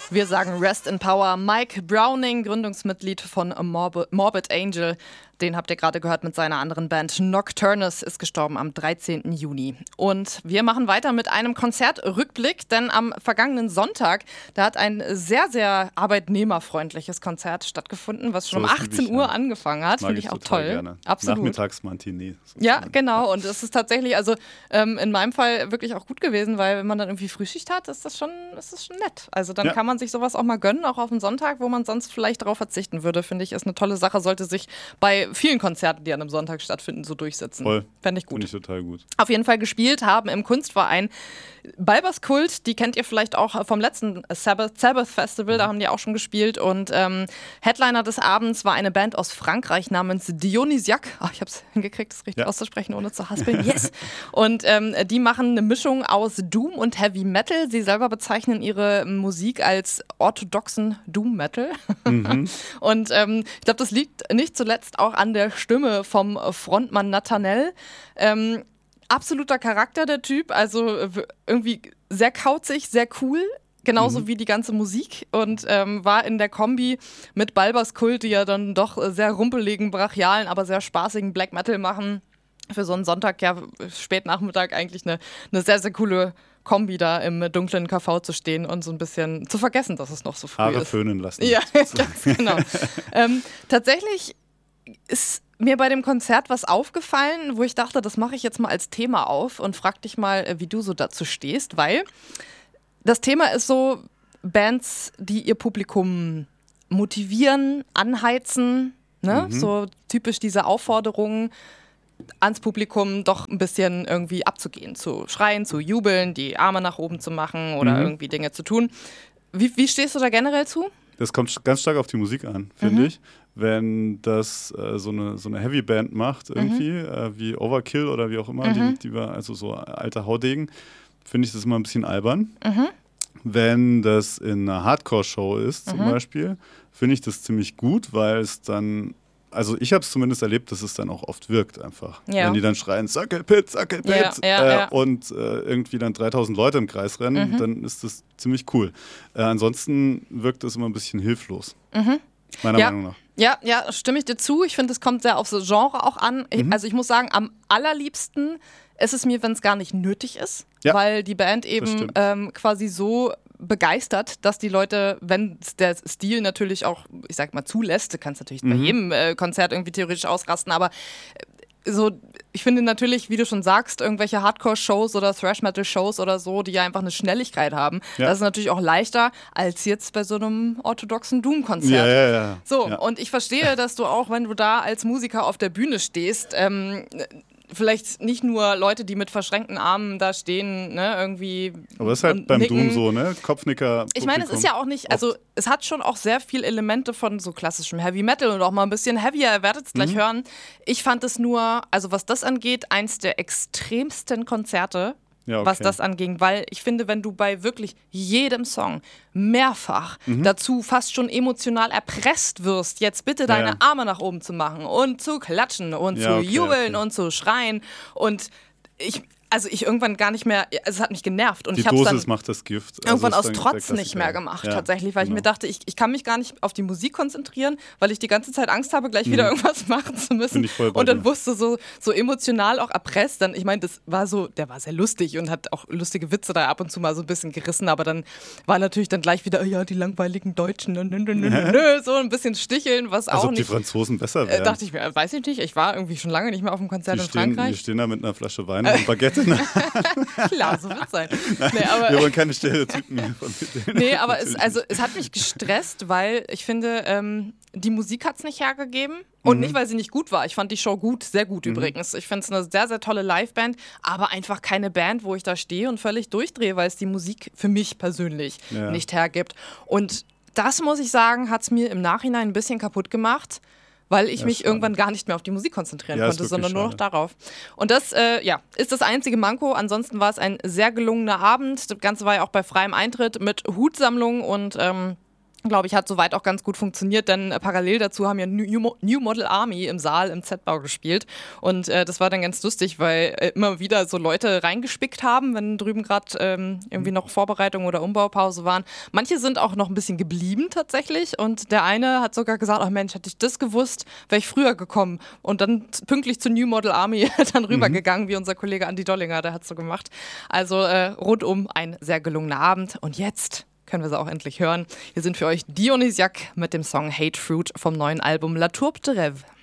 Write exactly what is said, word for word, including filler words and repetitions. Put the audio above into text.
Wir sagen Rest in Power. Mike Browning, Gründungsmitglied von Morbid, Morbid Angel. Den habt ihr gerade gehört mit seiner anderen Band. Nocturnus ist gestorben am dreizehnten Juni. Und wir machen weiter mit einem Konzertrückblick, denn am vergangenen Sonntag, da hat ein sehr, sehr arbeitnehmerfreundliches Konzert stattgefunden, was schon so um achtzehn Uhr ja. angefangen hat. Finde ich, ich auch toll. Gerne. Absolut. Nachmittagsmatinee. Ja, genau. Und es ist tatsächlich, also ähm, in meinem Fall wirklich auch gut gewesen, weil wenn man dann irgendwie Frühschicht hat, ist das schon, ist das schon nett. Also dann ja. kann man sich sowas auch mal gönnen, auch auf den Sonntag, wo man sonst vielleicht darauf verzichten würde. Finde ich, ist eine tolle Sache, sollte sich bei vielen Konzerten, die an einem Sonntag stattfinden, so durchsetzen. Voll. Fände ich gut. Finde ich total gut. Auf jeden Fall gespielt haben im Kunstverein Balbers Kult, die kennt ihr vielleicht auch vom letzten Sabbath, Sabbath Festival, mhm. da haben die auch schon gespielt. Und ähm, Headliner des Abends war eine Band aus Frankreich namens Dionysiac. Ach, ich habe es hingekriegt, das richtig ja. auszusprechen, ohne zu haspeln. Yes! Und ähm, die machen eine Mischung aus Doom und Heavy Metal. Sie selber bezeichnen ihre Musik als orthodoxen Doom Metal. Mhm. Und ähm, ich glaube, das liegt nicht zuletzt auch an der Stimme vom Frontmann Nathanael. Ähm, absoluter Charakter, der Typ, also irgendwie sehr kauzig, sehr cool, genauso mhm. wie die ganze Musik und ähm, war in der Kombi mit Balbers Kult, die ja dann doch sehr rumpeligen, brachialen, aber sehr spaßigen Black Metal machen, für so einen Sonntag, ja, Spätnachmittag eigentlich eine, eine sehr, sehr coole Kombi da im dunklen K V zu stehen und so ein bisschen zu vergessen, dass es noch so früh Haare ist. föhnen lassen. Ja, ganz genau. ähm, tatsächlich ist mir bei dem Konzert was aufgefallen, wo ich dachte, das mache ich jetzt mal als Thema auf und frag dich mal, wie du so dazu stehst, weil das Thema ist so Bands, die ihr Publikum motivieren, anheizen, ne? Mhm. So typisch diese Aufforderungen ans Publikum doch ein bisschen irgendwie abzugehen, zu schreien, zu jubeln, die Arme nach oben zu machen oder mhm. irgendwie Dinge zu tun. Wie, wie stehst du da generell zu? Das kommt ganz stark auf die Musik an, finde mhm. ich. Wenn das äh, so eine, so eine Heavy-Band macht, irgendwie, mhm. äh, wie Overkill oder wie auch immer, mhm. die, die war also so alter Haudegen, finde ich das immer ein bisschen albern. Mhm. Wenn das in einer Hardcore-Show ist, zum mhm. Beispiel, finde ich das ziemlich gut, weil es dann, also ich habe es zumindest erlebt, dass es dann auch oft wirkt einfach. Ja. Wenn die dann schreien, Sackelpit, Sackelpit, ja, ja, äh, ja. und äh, irgendwie dann dreitausend Leute im Kreis rennen, mhm. dann ist das ziemlich cool. Äh, ansonsten wirkt es immer ein bisschen hilflos, mhm. meiner ja. Meinung nach. Ja, ja, stimme ich dir zu. Ich finde, es kommt sehr auf das Genre auch an. Mhm. Also ich muss sagen, am allerliebsten ist es mir, wenn es gar nicht nötig ist, ja. weil die Band eben ähm, quasi so begeistert, dass die Leute, wenn der Stil natürlich auch, ich sag mal, zulässt, du kannst natürlich mhm. bei jedem äh, Konzert irgendwie theoretisch ausrasten, aber äh, so, ich finde natürlich, wie du schon sagst, irgendwelche Hardcore-Shows oder Thrash-Metal-Shows oder so, die ja einfach eine Schnelligkeit haben, ja. das ist natürlich auch leichter als jetzt bei so einem orthodoxen Doom-Konzert. Ja, ja, ja. So, ja. und ich verstehe, dass du auch, wenn du da als Musiker auf der Bühne stehst, ähm, vielleicht nicht nur Leute, die mit verschränkten Armen da stehen, ne, irgendwie. Aber das ist halt beim nicken. Doom so, ne? Kopfnicker. Ich meine, es ist ja auch nicht, also oft. Es hat schon auch sehr viele Elemente von so klassischem Heavy Metal und auch mal ein bisschen heavier, ihr werdet es gleich mhm. hören. Ich fand es nur, also was das angeht, eins der extremsten Konzerte, ja, okay. was das anging, weil ich finde, wenn du bei wirklich jedem Song mehrfach mhm. dazu fast schon emotional erpresst wirst, jetzt bitte deine ja, ja. Arme nach oben zu machen und zu klatschen und ja, zu okay, jubeln okay. und zu schreien und ich, also ich irgendwann gar nicht mehr, also es hat mich genervt. Und die ich hab's Dosis dann macht das Gift. Irgendwann also aus Trotz nicht mehr gemacht, ja, tatsächlich, weil genau. ich mir dachte, ich, ich kann mich gar nicht auf die Musik konzentrieren, weil ich die ganze Zeit Angst habe, gleich mhm. wieder irgendwas machen zu müssen. Ich voll bei und dann dir. wusste so, so emotional auch erpresst, dann, ich meine, das war so, der war sehr lustig und hat auch lustige Witze da ab und zu mal so ein bisschen gerissen, aber dann war natürlich dann gleich wieder, ja, die langweiligen Deutschen, nö, nö, nö, nö, so ein bisschen sticheln, was also auch ob nicht. die Franzosen besser wären. Äh, dachte ich mir, weiß ich nicht, ich war irgendwie schon lange nicht mehr auf dem Konzert die in stehen, Frankreich. Die stehen da mit einer Flasche Wein und einem Baguette. Klar, so wird es sein. Nein, nee, aber wir wollen keine Stereotypen mehr von denen. Nee, aber es, also, es hat mich gestresst, weil ich finde, ähm, die Musik hat es nicht hergegeben. Und mhm. nicht, weil sie nicht gut war. Ich fand die Show gut, sehr gut mhm. übrigens. Ich finde es eine sehr, sehr tolle Liveband, aber einfach keine Band, wo ich da stehe und völlig durchdrehe, weil es die Musik für mich persönlich ja. nicht hergibt. Und das, muss ich sagen, hat es mir im Nachhinein ein bisschen kaputt gemacht, weil ich ja, mich schade. irgendwann gar nicht mehr auf die Musik konzentrieren ja, konnte, sondern schade. nur noch darauf. Und das äh, ja, ist das einzige Manko. Ansonsten war es ein sehr gelungener Abend. Das Ganze war ja auch bei freiem Eintritt mit Hutsammlung und ähm, glaube ich, hat soweit auch ganz gut funktioniert, denn äh, parallel dazu haben ja New, Mo- New Model Army im Saal im Z-Bau gespielt und äh, das war dann ganz lustig, weil äh, immer wieder so Leute reingespickt haben, wenn drüben gerade ähm, irgendwie noch Vorbereitung oder Umbaupause waren. Manche sind auch noch ein bisschen geblieben tatsächlich und der eine hat sogar gesagt, ach Mensch, hätte ich das gewusst, wäre ich früher gekommen und dann t- pünktlich zu New Model Army dann rübergegangen, mhm. wie unser Kollege Andi Dollinger, der hat so gemacht. Also äh, rundum ein sehr gelungener Abend und jetzt können wir sie auch endlich hören. Hier sind für euch Dionysiak mit dem Song Hate Fruit vom neuen Album La Tourbe de Rêve.